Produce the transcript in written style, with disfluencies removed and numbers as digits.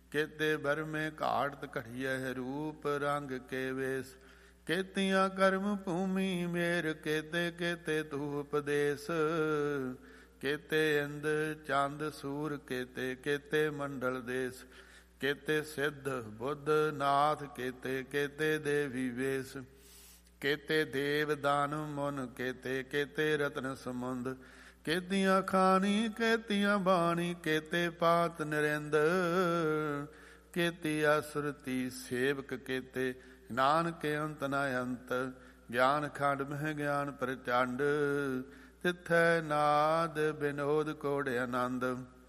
केते बरमे घाट घड़ियह रूप रंग के वेश। केतियाँ कर्म भूमि मेर केते केते तू उपदेश। केते इंद चंद सूर केते केते मंडल देश। केते सिद्ध बुद्ध नाथ केते केते देवी वेश। केते देव दान मुन केते केते रत्न समुंद। केतियाँ खानी केतियाँ बाणी केते पात नरेंद। केती असुरती सेवक केते नानक अंत न अंत। ज्ञान खंड मह ज्ञान प्रचंड। तिथै नाद विनोद कोड़ आनंद।